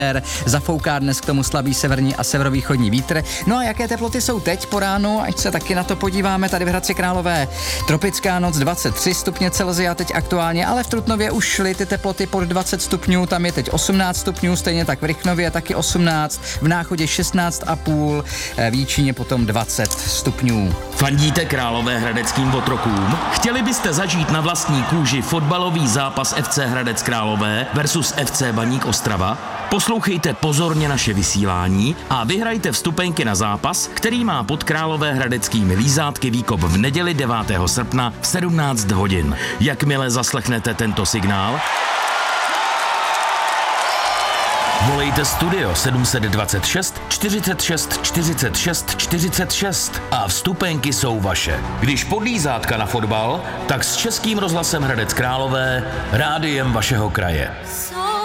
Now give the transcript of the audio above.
Zafouká dnes k tomu slabý severní a severovýchodní vítr. No a jaké teploty jsou teď po ránu, ať se taky na to podíváme. Tady v Hradci Králové tropická noc 23 stupně Celsia teď aktuálně, ale v Trutnově už šly ty teploty pod 20 stupňů, tam je teď 18 stupňů, stejně tak v Rychnově taky 18, v Náchodě 16,5, v Jíčíně potom 20 stupňů. Fandíte královéhradeckým otrokům? Chtěli byste zažít na vlastní kůži fotbalový zápas FC Hradec Králové versus FC Baník Ostrava? Poslouchejte pozorně naše vysílání a vyhrajte vstupenky na zápas, který má pod Královéhradeckými lízátky výkop v neděli 9. srpna v 17 hodin. Jakmile zaslechnete tento signál, volejte studio 726 46 46 46 a vstupenky jsou vaše. Když podlízátka na fotbal, tak s Českým rozhlasem Hradec Králové, rádiem vašeho kraje.